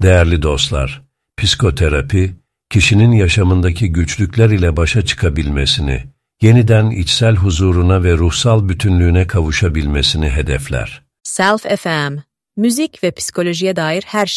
Değerli dostlar, psikoterapi, kişinin yaşamındaki güçlükler ile başa çıkabilmesini, yeniden içsel huzuruna ve ruhsal bütünlüğüne kavuşabilmesini hedefler. Self FM, müzik ve psikolojiye dair her şey.